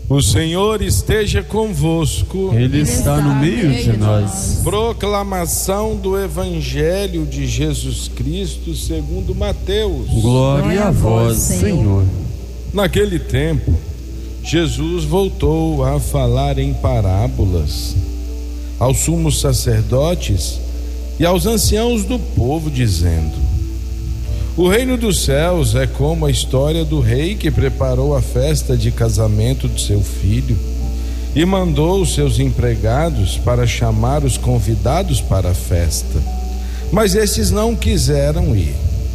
O Senhor esteja convosco. Ele está no meio de nós. Proclamação do Evangelho de Jesus Cristo segundo Mateus. Glória a vós, Senhor. Naquele tempo, Jesus voltou a falar em parábolas aos sumos sacerdotes e aos anciãos do povo, dizendo: o reino dos céus é como a história do rei que preparou a festa de casamento de seu filho e mandou os seus empregados para chamar os convidados para a festa, mas esses não quiseram ir.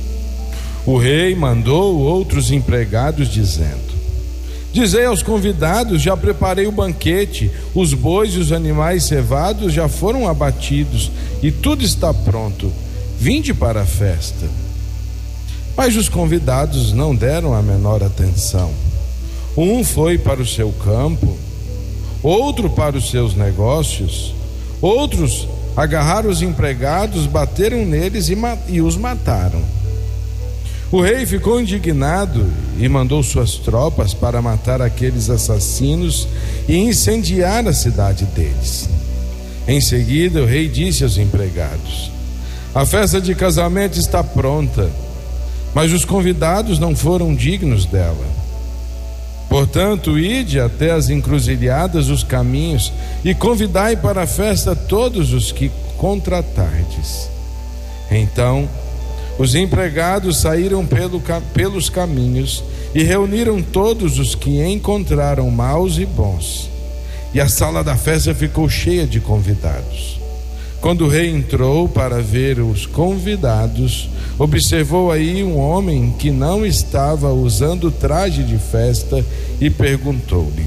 O rei mandou outros empregados dizendo: dizei aos convidados, já preparei o banquete, os bois e os animais cevados já foram abatidos e tudo está pronto, vinde para a festa. Mas os convidados não deram a menor atenção. Um foi para o seu campo, outro para os seus negócios, outros agarraram os empregados, bateram neles e os mataram. O rei ficou indignado e mandou suas tropas para matar aqueles assassinos e incendiar a cidade deles. Em seguida, o rei disse aos empregados: a festa de casamento está pronta, mas os convidados não foram dignos dela. Portanto, ide até as encruzilhadas, os caminhos, e convidai para a festa todos os que contratardes. Então, os empregados saíram pelos caminhos e reuniram todos os que encontraram, maus e bons. E a sala da festa ficou cheia de convidados. Quando o rei entrou para ver os convidados, observou aí um homem que não estava usando traje de festa e perguntou-lhe: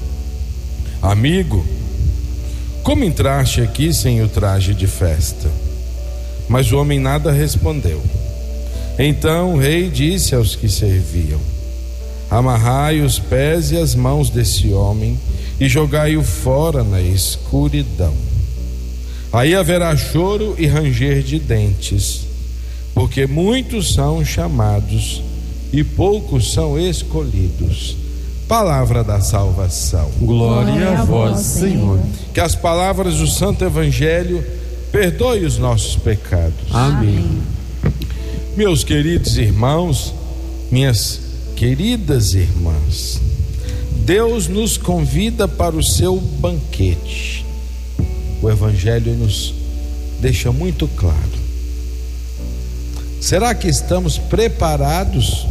amigo, como entraste aqui sem o traje de festa? Mas o homem nada respondeu. Então o rei disse aos que serviam: amarrai os pés e as mãos desse homem e jogai-o fora na escuridão. Aí haverá choro e ranger de dentes, porque muitos são chamados e poucos são escolhidos. Palavra da salvação. Glória a vós, Senhor. Que as palavras do Santo Evangelho perdoe os nossos pecados. Amém. Meus queridos irmãos, minhas queridas irmãs, Deus nos convida para o seu banquete. O Evangelho nos deixa muito claro. Será que estamos preparadas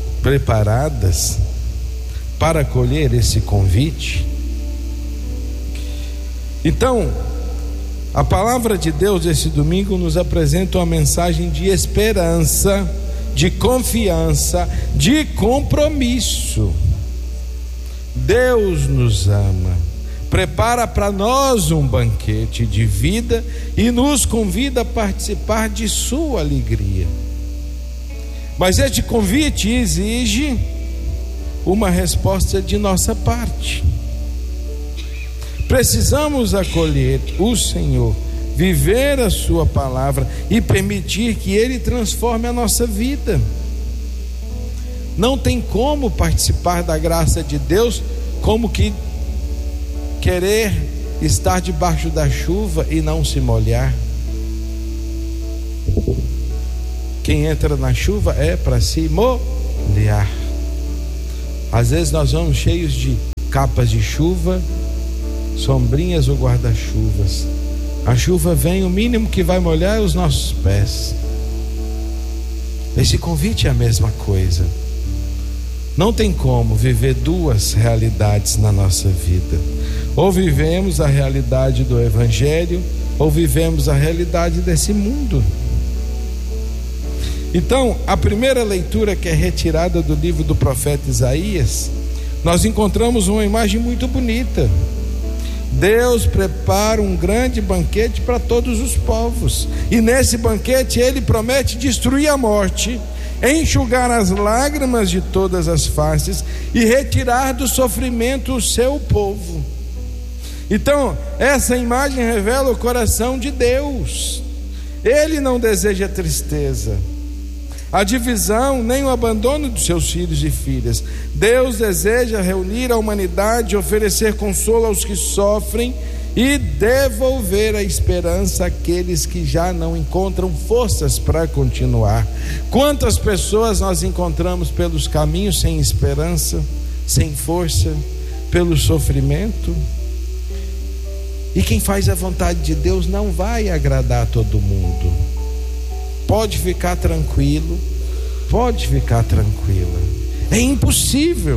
para acolher esse convite? Então, a palavra de Deus esse domingo nos apresenta uma mensagem de esperança, de confiança, de compromisso. Deus nos ama, prepara para nós um banquete de vida e nos convida a participar de sua alegria. Mas este convite exige uma resposta de nossa parte. Precisamos acolher o Senhor, viver a sua palavra e permitir que Ele transforme a nossa vida. Não tem como participar da graça de Deus como que querer estar debaixo da chuva e não se molhar. Quem entra na chuva é para se molhar. Às vezes nós vamos cheios de capas de chuva, sombrinhas ou guarda-chuvas. A chuva vem, o mínimo que vai molhar é os nossos pés. Esse convite é a mesma coisa. Não tem como viver duas realidades na nossa vida. Ou vivemos a realidade do Evangelho, ou vivemos a realidade desse mundo. Então, a primeira leitura, que é retirada do livro do profeta Isaías, nós encontramos uma imagem muito bonita. Deus prepara um grande banquete para todos os povos, e nesse banquete Ele promete destruir a morte, enxugar as lágrimas de todas as faces e retirar do sofrimento o seu povo. Então, essa imagem revela o coração de Deus. Ele não deseja tristeza. a divisão, nem o abandono dos seus filhos e filhas. Deus deseja reunir a humanidade, oferecer consolo aos que sofrem e devolver a esperança àqueles que já não encontram forças para continuar. Quantas pessoas nós encontramos pelos caminhos sem esperança, sem força, pelo sofrimento? E quem faz a vontade de Deus não vai agradar todo mundo. Pode ficar tranquilo, pode ficar tranquila. É impossível.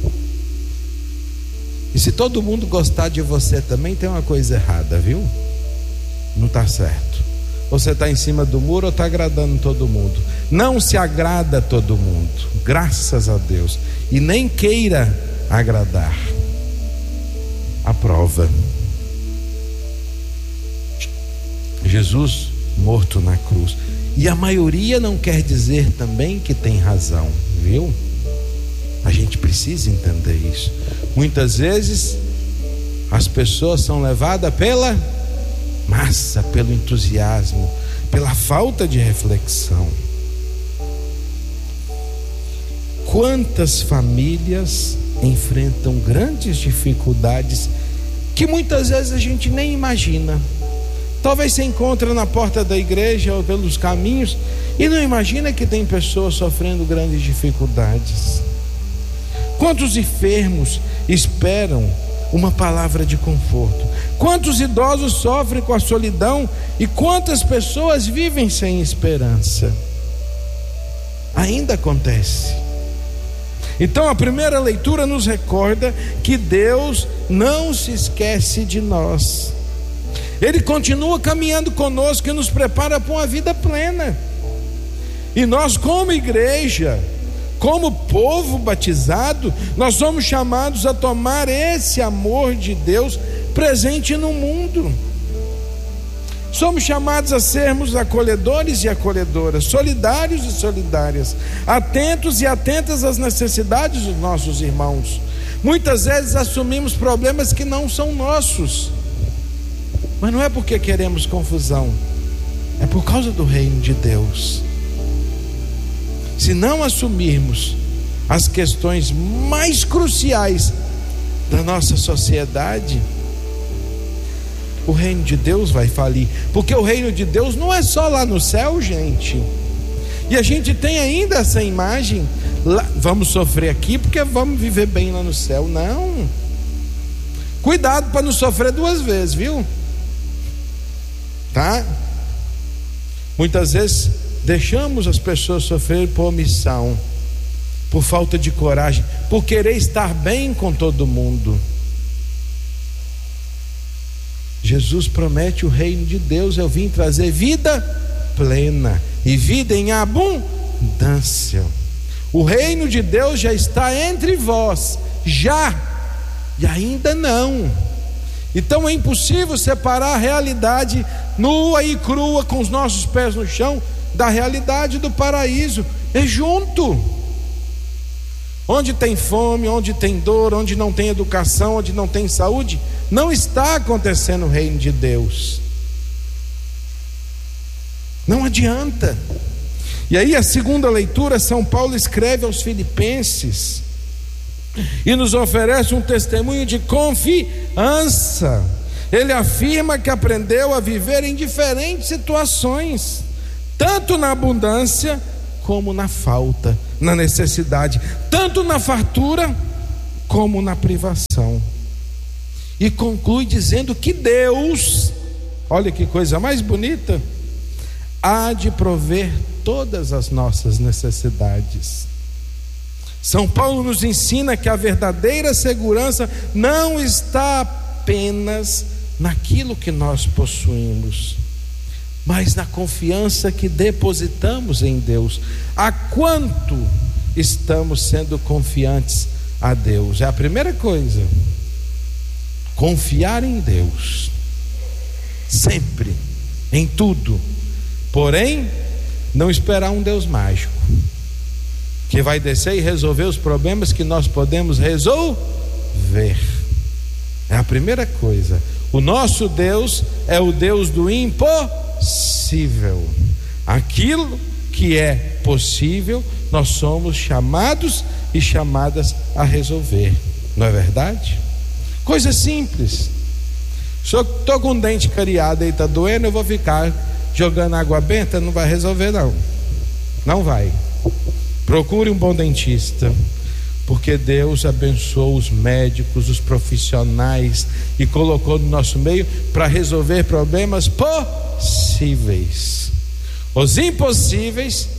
E se todo mundo gostar de você também, tem uma coisa errada, viu? Não está certo. Você está em cima do muro ou está agradando todo mundo? Não se agrada todo mundo, graças a Deus. E nem queira agradar. A prova: Jesus morto na cruz. E a maioria não quer dizer também que tem razão, viu? A gente precisa entender isso. Muitas vezes as pessoas são levadas pela massa, pelo entusiasmo, pela falta de reflexão. Quantas famílias enfrentam grandes dificuldades que muitas vezes a gente nem imagina. Talvez você encontre na porta da igreja ou pelos caminhos e não imagina que tem pessoas sofrendo grandes dificuldades. Quantos enfermos esperam uma palavra de conforto? Quantos idosos sofrem com a solidão? E quantas pessoas vivem sem esperança? Ainda acontece. Então a primeira leitura nos recorda que Deus não se esquece de nós. Ele continua caminhando conosco e nos prepara para uma vida plena. E nós, como igreja, como povo batizado, nós somos chamados a tomar esse amor de Deus presente no mundo. Somos chamados a sermos acolhedores e acolhedoras, solidários e solidárias, atentos e atentas às necessidades dos nossos irmãos. Muitas vezes assumimos problemas que não são nossos, mas não é porque queremos confusão, é por causa do reino de Deus. Se não assumirmos as questões mais cruciais da nossa sociedade, o reino de Deus vai falir. Porque o reino de Deus não é só lá no céu, gente. E a gente tem ainda essa imagem, lá, vamos sofrer aqui porque vamos viver bem lá no céu. Não. Cuidado para não sofrer duas vezes, viu? Tá? Muitas vezes deixamos as pessoas sofrerem por omissão, por falta de coragem, por querer estar bem com todo mundo. Jesus promete o reino de Deus: eu vim trazer vida plena e vida em abundância. O reino de Deus já está entre vós, já, e ainda não. Então é impossível separar a realidade nua e crua, com os nossos pés no chão, da realidade do paraíso. É junto. Onde tem fome, onde tem dor, onde não tem educação, onde não tem saúde, não está acontecendo o reino de Deus. Não adianta. E aí a segunda leitura, São Paulo escreve aos Filipenses e nos oferece um testemunho de confiança. Ele afirma que aprendeu a viver em diferentes situações, tanto na abundância como na falta, na necessidade, tanto na fartura como na privação. E conclui dizendo que Deus, olha que coisa mais bonita, há de prover todas as nossas necessidades. São Paulo nos ensina que a verdadeira segurança não está apenas naquilo que nós possuímos, mas na confiança que depositamos em Deus. A quanto estamos sendo confiantes a Deus? É a primeira coisa. Confiar em Deus, sempre, em tudo. Porém, não esperar um Deus mágico, que vai descer e resolver os problemas que nós podemos resolver. É a primeira coisa. O nosso Deus é o Deus do impossível. Aquilo que é possível, nós somos chamados e chamadas a resolver, não é verdade? Coisa simples. Se eu estou com um dente cariado e está doendo, eu vou ficar jogando água benta? Não vai resolver, não. Não vai. Procure um bom dentista, porque Deus abençoou os médicos, os profissionais e colocou no nosso meio para resolver problemas possíveis. Os impossíveis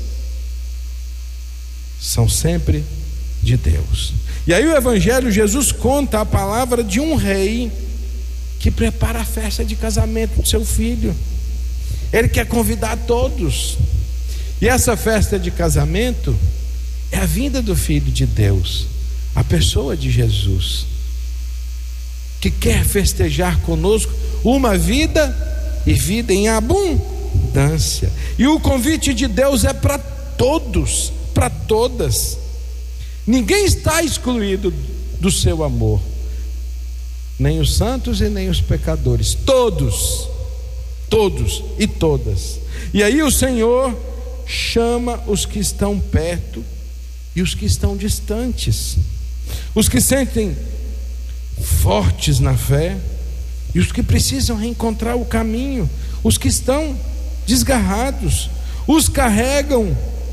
são sempre de Deus. E aí o Evangelho, Jesus conta a palavra de um rei que prepara a festa de casamento do seu filho. Ele quer convidar todos. E essa festa de casamento é a vinda do Filho de Deus, a pessoa de Jesus, que quer festejar conosco uma vida e vida em abundância. E o convite de Deus é para todos, para todas. Ninguém está excluído do seu amor, nem os santos e nem os pecadores, todos e todas. E aí o Senhor chama os que estão perto e os que estão distantes, os que sentem fortes na fé e os que precisam reencontrar o caminho, os que estão desgarrados, os carregam.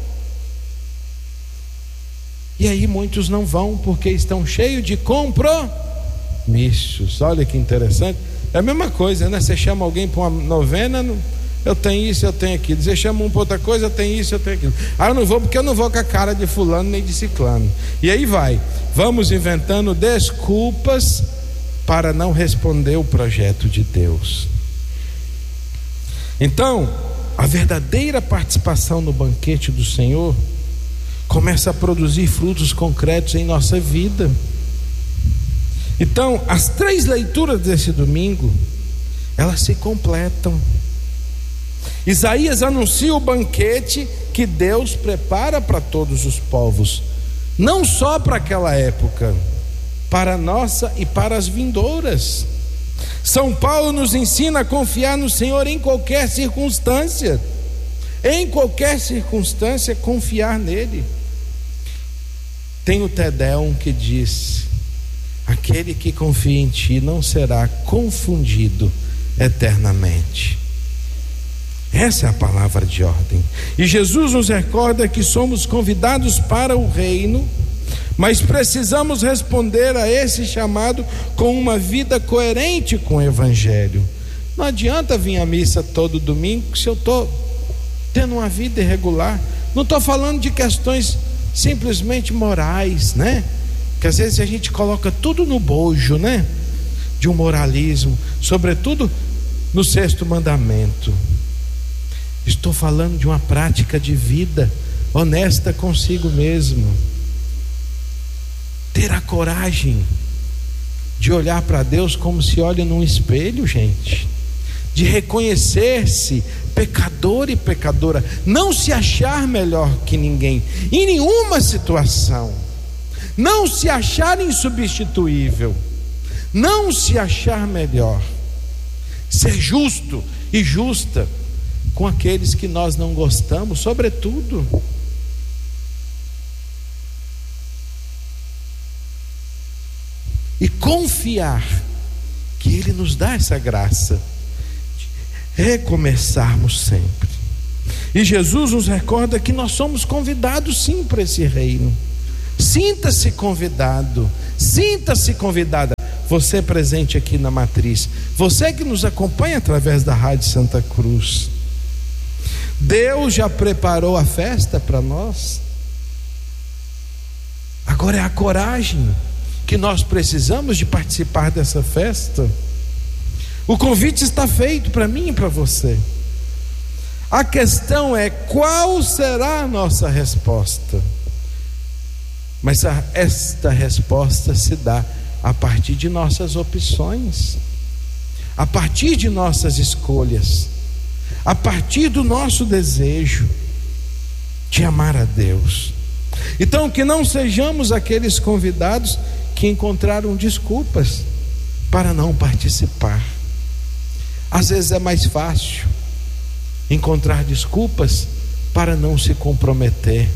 E aí muitos não vão porque estão cheios de compromissos. Olha que interessante. É a mesma coisa, né? Você chama alguém para uma novena, eu tenho isso, eu tenho aquilo. Você chama um para outra coisa, eu tenho isso, eu tenho aquilo. Eu não vou porque eu não vou com a cara de fulano nem de ciclano. E aí vai. Vamos inventando desculpas para não responder o projeto de Deus. Então, a verdadeira participação no banquete do Senhor começa a produzir frutos concretos em nossa vida. Então, as 3 leituras desse domingo, elas se completam. Isaías anuncia o banquete que Deus prepara para todos os povos, não só para aquela época, para a nossa e para as vindouras. São Paulo nos ensina a confiar no Senhor em qualquer circunstância. Em qualquer circunstância, confiar nele. Tem o Tedeum que diz: aquele que confia em ti não será confundido eternamente. Essa é a palavra de ordem. E Jesus nos recorda que somos convidados para o reino, mas precisamos responder a esse chamado com uma vida coerente com o Evangelho. Não adianta vir à missa todo domingo se eu estou tendo uma vida irregular. Não estou falando de questões simplesmente morais, né? Que às vezes a gente coloca tudo no bojo, né? De um moralismo, sobretudo no 6º mandamento. Estou falando de uma prática de vida honesta consigo mesmo. Ter a coragem de olhar para Deus como se olha num espelho, gente. De reconhecer-se pecador e pecadora. Não se achar melhor que ninguém, em nenhuma situação. Não se achar insubstituível. Não se achar melhor. Ser justo e justa com aqueles que nós não gostamos, sobretudo. E confiar que Ele nos dá essa graça de recomeçarmos sempre. E Jesus nos recorda que nós somos convidados sim para esse reino. Sinta-se convidado, sinta-se convidada. Você presente aqui na Matriz, você que nos acompanha através da Rádio Santa Cruz, Deus já preparou a festa para nós. Agora é a coragem que nós precisamos de participar dessa festa. O convite está feito para mim e para você. A questão é qual será a nossa resposta. Mas esta resposta se dá a partir de nossas opções, a partir de nossas escolhas, a partir do nosso desejo de amar a Deus. Então, que não sejamos aqueles convidados que encontraram desculpas para não participar. Às vezes é mais fácil encontrar desculpas para não se comprometer.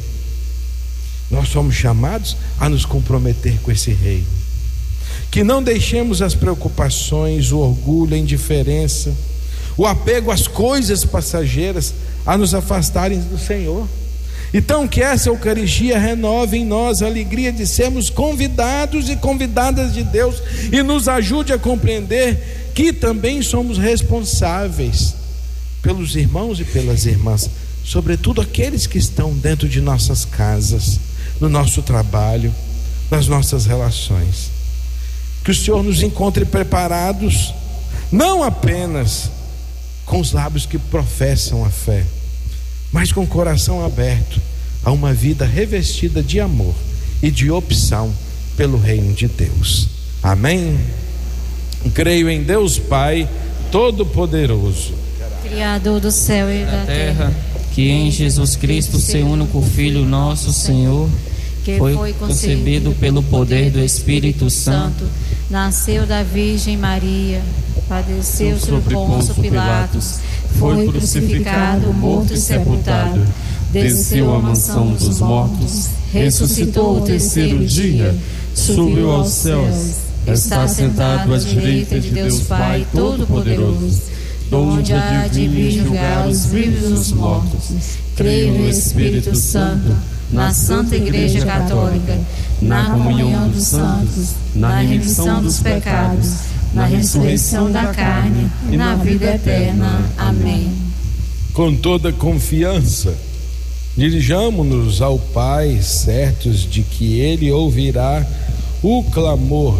Nós somos chamados a nos comprometer com esse reino. Que não deixemos as preocupações, o orgulho, a indiferença, o apego às coisas passageiras a nos afastarem do Senhor. Então que essa Eucaristia renove em nós a alegria de sermos convidados e convidadas de Deus e nos ajude a compreender que também somos responsáveis pelos irmãos e pelas irmãs, sobretudo aqueles que estão dentro de nossas casas, no nosso trabalho, nas nossas relações. Que o Senhor nos encontre preparados, não apenas com os lábios que professam a fé, mas com o coração aberto a uma vida revestida de amor e de opção pelo reino de Deus. Amém? Creio em Deus Pai Todo-Poderoso, Criador do céu e da terra, que em Jesus Cristo, seu único Filho, nosso Senhor, que foi concebido pelo poder do Espírito Santo, nasceu da Virgem Maria, padeceu sob Pôncio Pilatos, foi crucificado, morto e sepultado, desceu à mansão dos mortos, ressuscitou ao terceiro dia, subiu aos céus, está sentado à direita de Deus Pai Todo-Poderoso, onde há de vir julgar os vivos e os mortos. Creio no Espírito Santo, na Santa Igreja Católica, na comunhão dos santos, na remissão dos pecados, na ressurreição da carne e na vida eterna. Amém. Com toda confiança, dirijamo-nos ao Pai, certos de que Ele ouvirá o clamor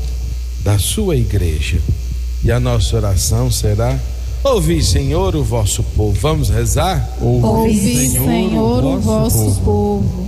da sua igreja. E a nossa oração será: ouvi, Senhor, o vosso povo. Vamos rezar? Ouvi, Senhor, o vosso povo.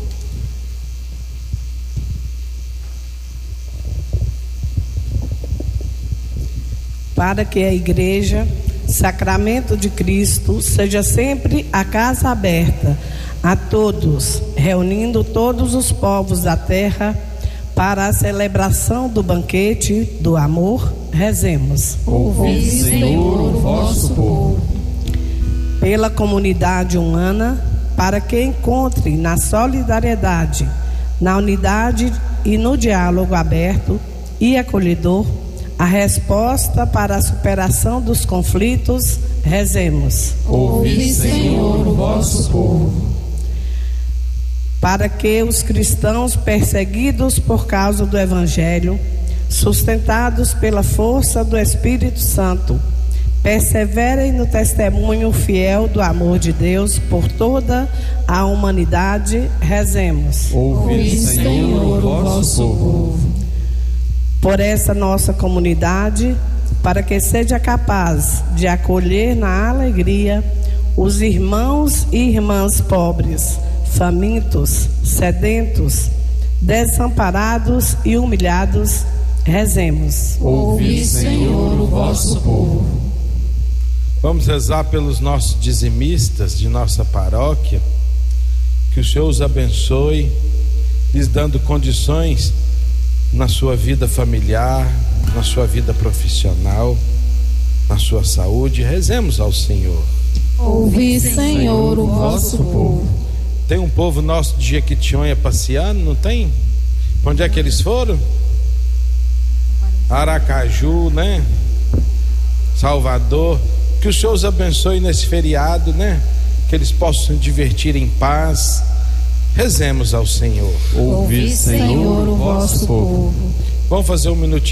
Para que a igreja, sacramento de Cristo, seja sempre a casa aberta a todos, reunindo todos os povos da terra para a celebração do banquete do amor, rezemos. ouvi, Senhor, o vosso povo. Pela comunidade humana, para que encontre na solidariedade, na unidade e no diálogo aberto e acolhedor a resposta para a superação dos conflitos, rezemos. Ouvi, Senhor, o vosso povo. Para que os cristãos perseguidos por causa do Evangelho, sustentados pela força do Espírito Santo, perseverem no testemunho fiel do amor de Deus por toda a humanidade, rezemos. Ouvi, Senhor, o vosso povo. Por essa nossa comunidade, para que seja capaz de acolher na alegria os irmãos e irmãs pobres, famintos, sedentos, desamparados e humilhados, rezemos. Ouvi, Senhor, o vosso povo. Vamos rezar pelos nossos dizimistas de nossa paróquia, que o Senhor os abençoe, lhes dando condições na sua vida familiar, na sua vida profissional, na sua saúde. Rezemos ao Senhor. Ouvi, Senhor, o vosso povo. Tem um povo nosso de Jequitinhonha passeando, não tem? Onde é que eles foram? Aracaju, né? Salvador. Que o Senhor os abençoe nesse feriado, né? Que eles possam se divertir em paz. Rezemos ao Senhor. Ouvi, Senhor, o vosso povo. Vamos fazer um minutinho